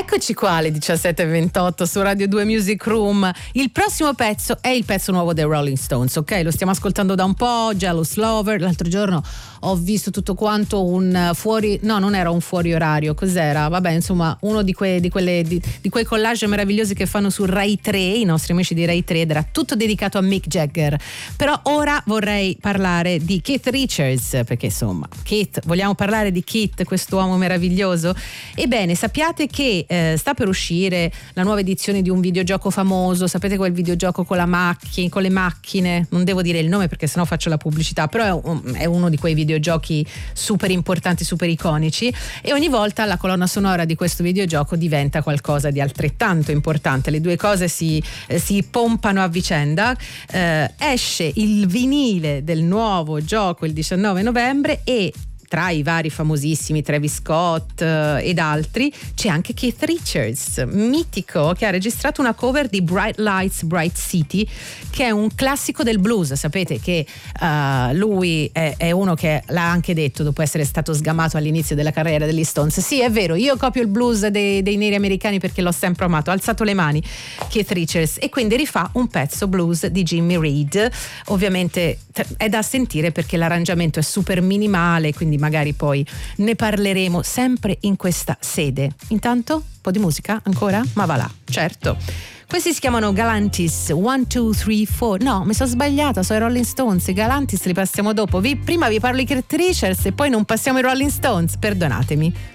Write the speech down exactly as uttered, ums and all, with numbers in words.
Eccoci qua alle diciassette e ventotto su Radio due Music Room. Il prossimo pezzo è il pezzo nuovo dei Rolling Stones, ok? Lo stiamo ascoltando da un po', Jealous Lover. L'altro giorno ho visto tutto quanto un fuori, no, non era un fuori orario, cos'era? Vabbè, insomma, uno di, que, di, quelle, di, di quei collage meravigliosi che fanno su Rai tre, i nostri amici di Rai tre, ed era tutto dedicato a Mick Jagger. Però ora vorrei parlare di Keith Richards, perché insomma, Keith, vogliamo parlare di Keith, quest'uomo meraviglioso? Ebbene, sappiate che eh, sta per uscire la nuova edizione di un videogioco famoso, sapete quel videogioco con la macchina, con le macchine, non devo dire il nome perché sennò faccio la pubblicità, però è, un, è uno di quei videogiochi super importanti, super iconici, e ogni volta la colonna sonora di questo videogioco diventa qualcosa di altrettanto importante, le due cose si, eh, si pompano a vicenda. Eh, esce il vinile del nuovo gioco il diciannove novembre e tra i vari famosissimi Travis Scott uh, ed altri c'è anche Keith Richards, mitico, che ha registrato una cover di Bright Lights, Bright City, che è un classico del blues. Sapete che uh, lui è, è uno che l'ha anche detto dopo essere stato sgamato all'inizio della carriera degli Stones: sì, è vero, io copio il blues dei, dei neri americani perché l'ho sempre amato. Ha alzato le mani Keith Richards e quindi rifà un pezzo blues di Jimmy Reed. Ovviamente è da sentire perché l'arrangiamento è super minimale, quindi magari poi ne parleremo sempre in questa sede. Intanto un po' di musica ancora? Ma va là, certo. Questi si chiamano Galantis one two three four. No, mi sono sbagliata, sono i Rolling Stones. I Galantis li passiamo dopo. Vi, prima vi parlo di Keith Richards e poi non passiamo ai Rolling Stones, perdonatemi.